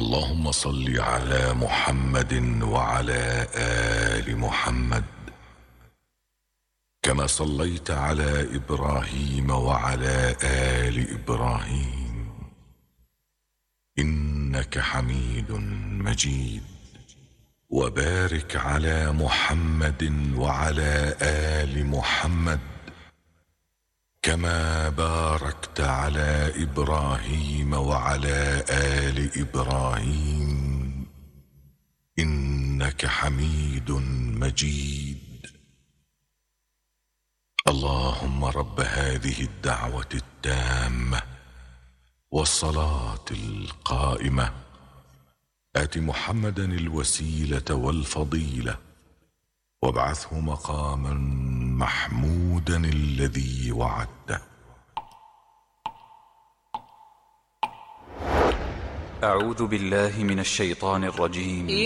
اللهم صل على محمد وعلى آل محمد كما صليت على إبراهيم وعلى آل إبراهيم إنك حميد مجيد. وبارك على محمد وعلى آل محمد كما باركت على إبراهيم وعلى آل إبراهيم إنك حميد مجيد. اللهم رب هذه الدعوة التامة والصلاة القائمة آت محمدا الوسيلة والفضيلة وابعثه مقاما محمودا الذي وعدته. أعوذ بالله من الشيطان الرجيم.